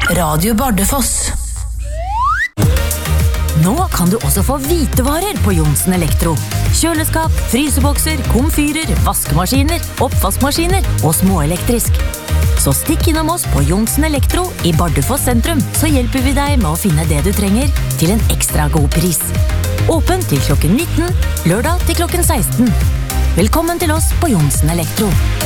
Radio Bardufoss. Nå kan du også få hvitevarer på Johnsen Elektro. Kjøleskap, frysebokser, komfyrer, vaskemaskiner, oppvaskmaskiner og småelektrisk. Så stikk innom oss på Johnsen Elektro i Bardufoss sentrum, så hjelper vi deg med å finne det du trenger til en ekstra god pris. Åpen til klokken 19, lørdag til klokken 16. Velkommen til oss på Johnsen Elektro.